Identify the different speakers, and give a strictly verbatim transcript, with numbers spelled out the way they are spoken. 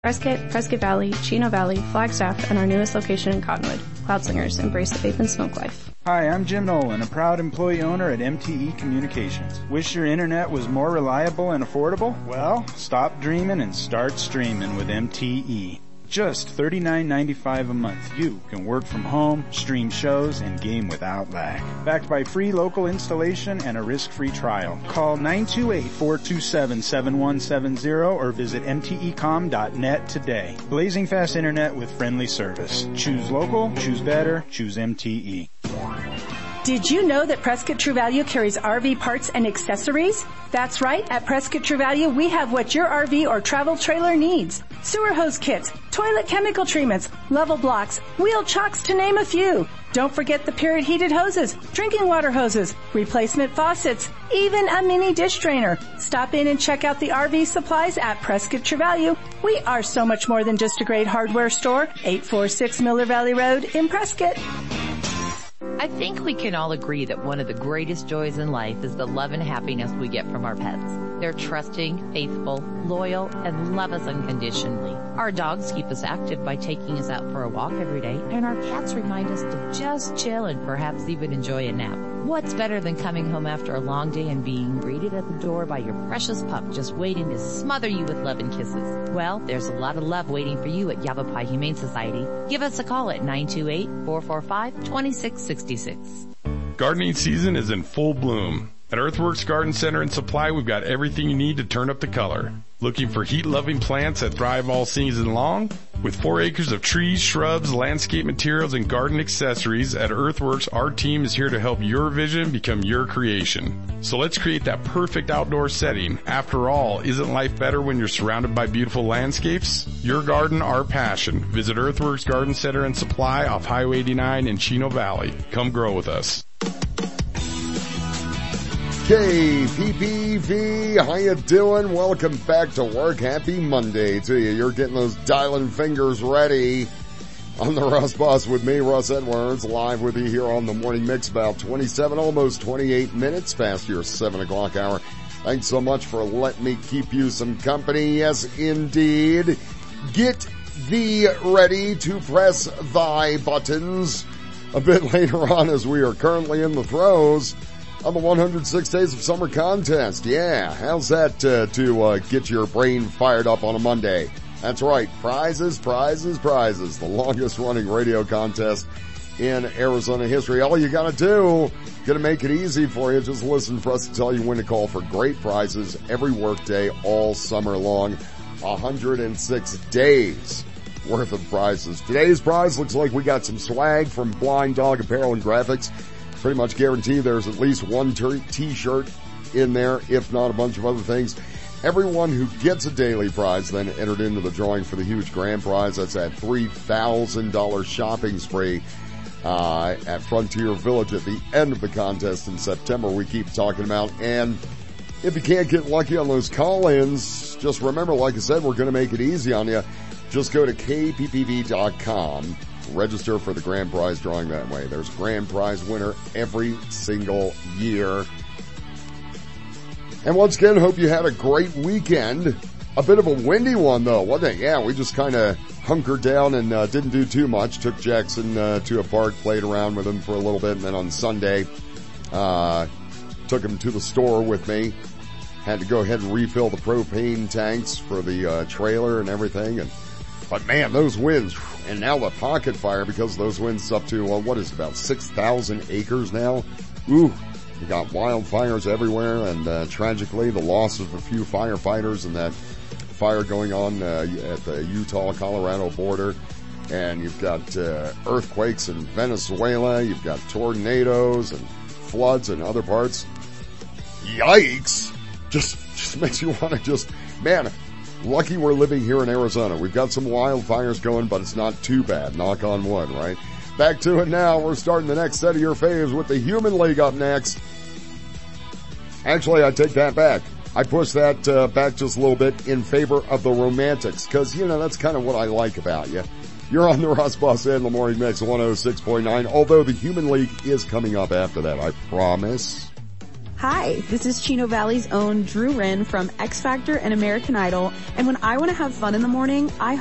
Speaker 1: Prescott, Prescott Valley, Chino Valley, Flagstaff, and our newest location in Cottonwood. Cloud Slingers, embrace the vape and smoke life.
Speaker 2: Hi, I'm Jim Nolan, a proud employee owner at M T E Communications. Wish your internet was more reliable and affordable? Well, stop dreaming and start streaming with M T E. Just thirty-nine ninety-five a month. You can work from home, stream shows, and game without lag. Backed by free local installation and a risk-free trial. Call nine two eight, four two seven, seven one seven zero or visit m t e com dot net today. Blazing fast internet with friendly service. Choose local, choose better, choose M T E.
Speaker 3: Did you know that Prescott True Value carries R V parts and accessories? That's right, at Prescott True Value, we have what your R V or travel trailer needs. Sewer hose kits, toilet chemical treatments, level blocks, wheel chocks to name a few. Don't forget the period heated hoses, drinking water hoses, replacement faucets, even a mini dish drainer. Stop in and check out the R V supplies at Prescott True Value. We are so much more than just a great hardware store. eight forty-six Miller Valley Road in Prescott.
Speaker 4: I think we can all agree that one of the greatest joys in life is the love and happiness we get from our pets. They're trusting, faithful, loyal, and love us unconditionally. Our dogs keep us active by taking us out for a walk every day, and our cats remind us to just chill and perhaps even enjoy a nap. What's better than coming home after a long day and being greeted at the door by your precious pup just waiting to smother you with love and kisses? Well, there's a lot of love waiting for you at Yavapai Humane Society. Give us a call at nine two eight, four four five, two six six six.
Speaker 5: Gardening season is in full bloom. At Earthworks Garden Center and Supply, we've got everything you need to turn up the color. Looking for heat-loving plants that thrive all season long? With four acres of trees, shrubs, landscape materials, and garden accessories, at Earthworks, our team is here to help your vision become your creation. So let's create that perfect outdoor setting. After all, isn't life better when you're surrounded by beautiful landscapes? Your garden, our passion. Visit Earthworks Garden Center and Supply off Highway eighty-nine in Chino Valley. Come grow with us.
Speaker 6: K P P V, how you doing? Welcome back to work. Happy Monday to you. You're getting those dialing fingers ready on the Russ Bus with me, Russ Edwards, live with you here on the Morning Mix, about twenty-seven, almost twenty-eight minutes past your seven o'clock hour. Thanks so much for letting me keep you some company. Yes, indeed. Get thee ready to press thy buttons a bit later on, as we are currently in the throes on the one hundred six Days of Summer contest. Yeah, how's that uh, to uh, get your brain fired up on a Monday? That's right, prizes, prizes, prizes. The longest running radio contest in Arizona history. All you gotta do, gonna make it easy for you, just listen for us to tell you when to call for great prizes every workday all summer long. one hundred six days worth of prizes. Today's prize looks like we got some swag from Blind Dog Apparel and Graphics. Pretty much guarantee there's at least one t- t-shirt in there, if not a bunch of other things. Everyone who gets a daily prize then entered into the drawing for the huge grand prize. That's that three thousand dollars shopping spree uh at Frontier Village at the end of the contest in September we keep talking about. And if you can't get lucky on those call-ins, just remember, like I said, we're going to make it easy on you. Just go to k p p v dot com. Register for the grand prize drawing that way. There's a grand prize winner every single year. And once again, hope you had a great weekend. A bit of a windy one though, wasn't it? Yeah, we just kind of hunkered down and uh, didn't do too much. Took Jackson uh, to a park, played around with him for a little bit, and then on Sunday, uh, took him to the store with me. Had to go ahead and refill the propane tanks for the uh, trailer and everything. And But man, those winds, and now the pocket fire, because those winds up to, uh, what is it, about six thousand acres now? Ooh, we got wildfires everywhere, and uh, tragically the loss of a few firefighters in that fire going on uh, at the Utah-Colorado border. And you've got uh, earthquakes in Venezuela, you've got tornadoes and floods in other parts. Yikes! Just, just makes you want to just, man, lucky we're living here in Arizona. We've got some wildfires going, but it's not too bad. Knock on wood, right? Back to it now. We're starting the next set of your faves with the Human League up next. Actually, I take that back. I push that uh, back just a little bit in favor of the Romantics, because, you know, that's kind of what I like about you. You're on the Russ Bus and the Morning Mix one oh six point nine, although the Human League is coming up after that, I promise.
Speaker 7: Hi, this is Chino Valley's own Drew Wren from X Factor and American Idol, and when I want to have fun in the morning, I